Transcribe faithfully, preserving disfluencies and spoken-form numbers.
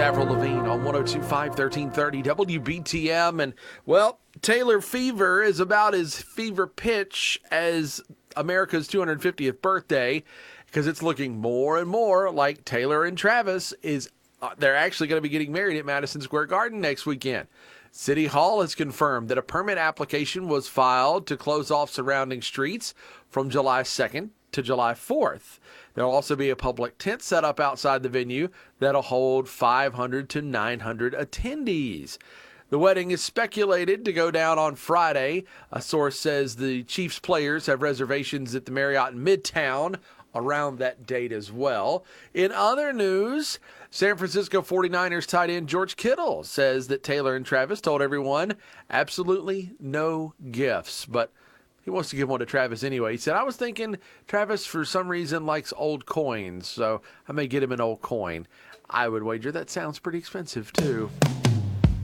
Avril Lavigne on one oh two point five, thirteen thirty W B T M. And, well, Taylor fever is about as fever pitch as America's two hundred fiftieth birthday, because it's looking more and more like Taylor and Travis is uh, they're actually going to be getting married at Madison Square Garden next weekend. City Hall has confirmed that a permit application was filed to close off surrounding streets from July second to July fourth. There will also be a public tent set up outside the venue that'll hold five hundred to nine hundred attendees. The wedding is speculated to go down on Friday. A source says the Chiefs players have reservations at the Marriott in Midtown around that date as well. In other news, San Francisco forty-niners tight end George Kittle says that Taylor and Travis told everyone absolutely no gifts, but he wants to give one to Travis anyway. He said, I was thinking Travis, for some reason, likes old coins, so I may get him an old coin. I would wager that sounds pretty expensive, too.